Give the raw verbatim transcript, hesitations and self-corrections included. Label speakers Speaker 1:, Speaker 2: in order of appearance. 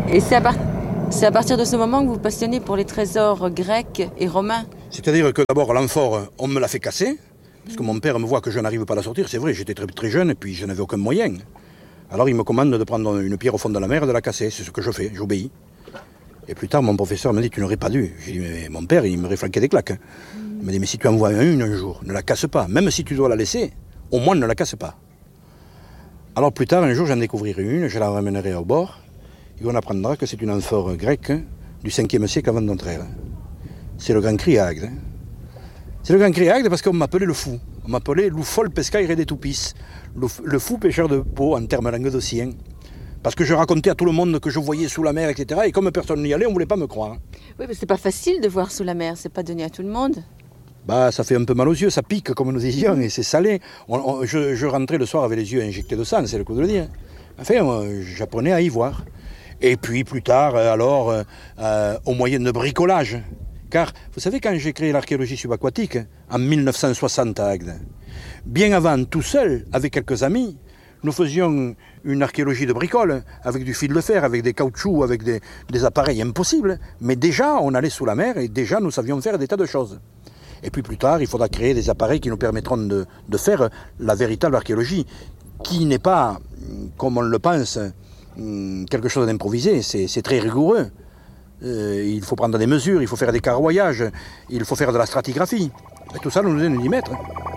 Speaker 1: Et c'est à, par... c'est à partir de ce moment que vous vous passionnez pour les trésors grecs et romains?
Speaker 2: C'est-à-dire que d'abord l'amphore, on me l'a fait casser, parce que mon père me voit que je n'arrive pas à la sortir. C'est vrai, j'étais très, très jeune et puis je n'avais aucun moyen. Alors il me commande de prendre une pierre au fond de la mer et de la casser. C'est ce que je fais, j'obéis. Et plus tard, mon professeur me dit, tu n'aurais pas dû. J'ai dit, mais mon père, il me réflanquait des claques. Il me dit, mais si tu en vois une un jour, ne la casse pas. Même si tu dois la laisser, au moins ne la casse pas. Alors plus tard, un jour, j'en découvrirai une, je la ramènerai au bord, et on apprendra que c'est une amphore grecque du cinquième siècle avant notre ère. C'est le grand Criagde. C'est le grand Criagde parce qu'on m'appelait le fou. On m'appelait l'oufol pescaire des toupis. Le, le fou pêcheur de peau en termes languedociens. Parce que je racontais à tout le monde que je voyais sous la mer, et cetera. Et comme personne n'y allait, on ne voulait pas me croire.
Speaker 1: Oui, mais c'est pas facile de voir sous la mer, c'est pas donné à tout le monde.
Speaker 2: Bah, ça fait un peu mal aux yeux, ça pique, comme nous disions, et c'est salé. On, on, je, je rentrais le soir avec les yeux injectés de sang, c'est le coup de le dire. Enfin, j'apprenais à y voir. Et puis, plus tard, alors, euh, au moyen de bricolage. Car, vous savez, quand j'ai créé l'archéologie subaquatique, en mille neuf cent soixante à Agde, bien avant, tout seul, avec quelques amis, nous faisions une archéologie de bricole, avec du fil de fer, avec des caoutchoucs, avec des, des appareils impossibles. Mais déjà, on allait sous la mer et déjà, nous savions faire des tas de choses. Et puis plus tard, il faudra créer des appareils qui nous permettront de, de faire la véritable archéologie, qui n'est pas, comme on le pense, quelque chose d'improvisé, c'est très rigoureux. Euh, il faut prendre des mesures, il faut faire des carroyages, il faut faire de la stratigraphie. Et tout ça, nous nous y mettre.